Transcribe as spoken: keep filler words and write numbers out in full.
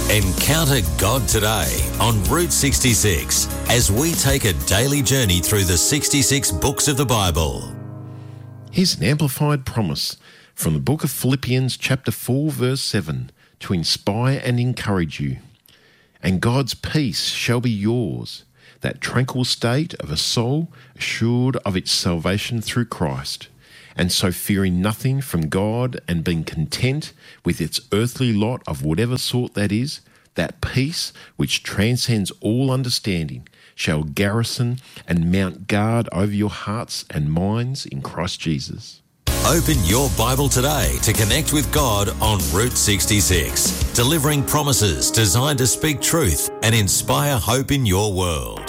Encounter God today on Route sixty-six as we take a daily journey through the sixty-six books of the Bible. Here's an amplified promise from the book of Philippians chapter four verse seven to inspire and encourage you. And God's peace shall be yours, that tranquil state of a soul assured of its salvation through Christ, and so fearing nothing from God and being content with its earthly lot of whatever sort that is, that peace which transcends all understanding shall garrison and mount guard over your hearts and minds in Christ Jesus. Open your Bible today to connect with God on Route sixty-six, delivering promises designed to speak truth and inspire hope in your world.